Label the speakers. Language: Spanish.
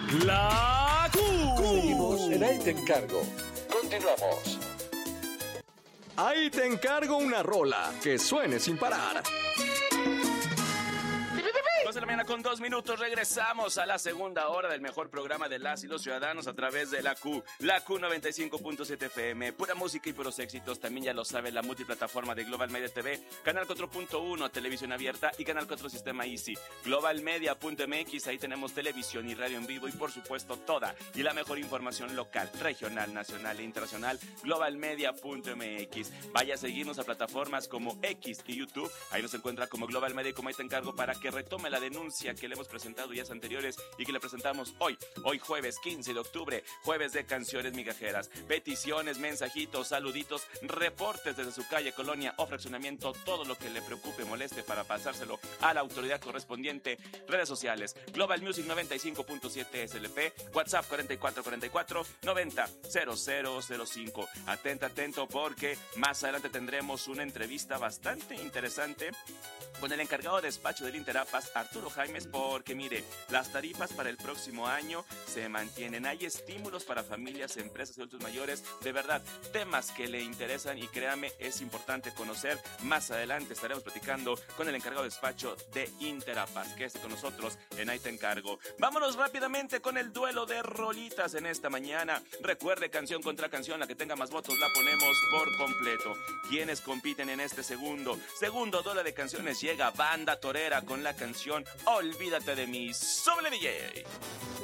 Speaker 1: La Q.
Speaker 2: Seguimos en Ahí Te Encargo. Continuamos.
Speaker 1: Ahí te encargo una rola que suene sin parar.
Speaker 3: 2:02 a.m. Regresamos a la segunda hora del mejor programa de las y los ciudadanos a través de la Q 95.7 FM, pura música y puros éxitos. También ya lo sabe, la multiplataforma de Global Media TV, Canal 4.1, televisión abierta, y Canal 4 Sistema Easy. Globalmedia.mx, ahí tenemos televisión y radio en vivo y por supuesto toda y la mejor información local, regional, nacional e internacional. Globalmedia.mx. Vaya a seguirnos a plataformas como X y YouTube, ahí nos encuentra como Global Media y como Ahí Te Encargo, para que retome la denuncia que le hemos presentado días anteriores y que le presentamos hoy jueves 15 de octubre, jueves de canciones migajeras, peticiones, mensajitos, saluditos, reportes desde su calle, colonia o fraccionamiento, todo lo que le preocupe, moleste, para pasárselo a la autoridad correspondiente. Redes sociales, Global Music 95.7 SLP, WhatsApp 4444-900005. Atento, porque más adelante tendremos una entrevista bastante interesante con el encargado de despacho del Interapas, Arturo Jaimes, porque mire, las tarifas para el próximo año se mantienen. Hay estímulos para familias, empresas y adultos mayores. De verdad, temas que le interesan y créame, es importante conocer. Más adelante estaremos platicando con el encargado de despacho de Interapas. Quédese con nosotros en Ahí Te Encargo. Vámonos rápidamente con el duelo de rolitas en esta mañana. Recuerde, canción contra canción, la que tenga más votos la ponemos por completo. ¿Quiénes compiten en este segundo duelo de canciones? Llega Banda Torera con la canción Olvídate de mí. ¡Súbele, DJ!